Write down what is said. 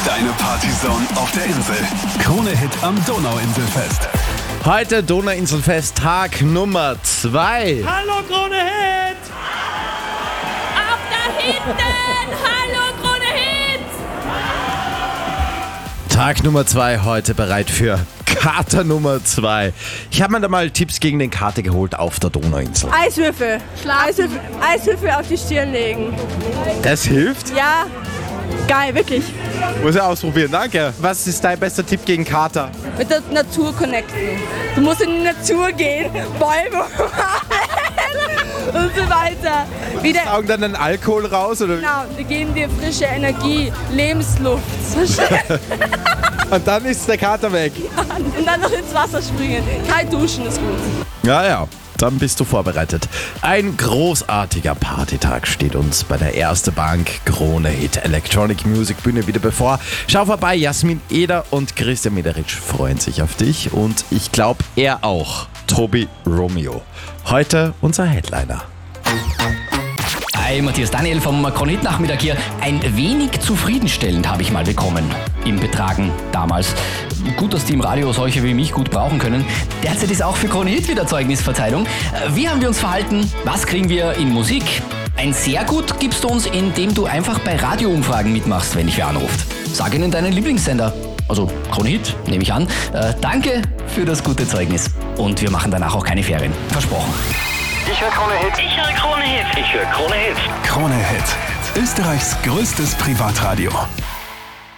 Deine Partyzone auf der Insel. Krone Hit am Donauinselfest. Heute Donauinselfest, Tag Nummer 2. Hallo Krone Hit! Ab da hinten! Hallo Krone Hit! Tag Nummer 2 heute bereit für Kater Nummer 2. Ich habe mir da mal Tipps gegen den Kater geholt auf der Donauinsel. Eiswürfel. Eiswürfel auf die Stirn legen. Das hilft? Ja, geil, wirklich. Muss ich ausprobieren, danke. Was ist dein bester Tipp gegen Kater? Mit der Natur connecten. Du musst in die Natur gehen, Bäume und so weiter. Wieder, Saugen dann den Alkohol raus? Oder? genau, die geben dir frische Energie, Lebensluft. Und dann ist der Kater weg. Und dann noch ins Wasser springen. Kalt duschen ist gut. Ja, dann bist du vorbereitet. Ein großartiger Partytag steht uns bei der Erste Bank Krone Hit Electronic Music Bühne wieder bevor. Schau vorbei, Jasmin Eder und Christian Mederitsch freuen sich auf dich und ich glaube, er auch. Tobi Romeo. Heute unser Headliner. Hi, Matthias Daniel vom Krone Hit Nachmittag hier. Ein wenig zufriedenstellend habe ich mal bekommen im Betragen damals. Gut, dass die im Radio solche wie mich gut brauchen können. Derzeit ist auch für Krone Hit wieder Zeugnisverteilung. Wie haben wir uns verhalten? Was kriegen wir in Musik? Ein sehr gut gibst du uns, indem du einfach bei Radioumfragen mitmachst, wenn dich wer anruft. Sag ihnen deinen Lieblingssender. Also Krone Hit, nehme ich an. Danke für das gute Zeugnis. Und wir machen danach auch keine Ferien. Versprochen. Ich höre Krone Hit. Ich höre Krone Hit. Ich höre Krone Hit. Krone Hit. Österreichs größtes Privatradio.